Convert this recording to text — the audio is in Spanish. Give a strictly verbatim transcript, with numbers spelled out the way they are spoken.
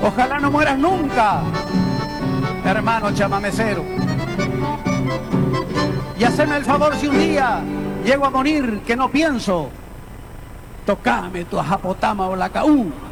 Ojalá no mueras nunca, hermano chamamecero. Y haceme el favor si un día llego a morir, que no pienso, tocame tu ajapotama o la caú.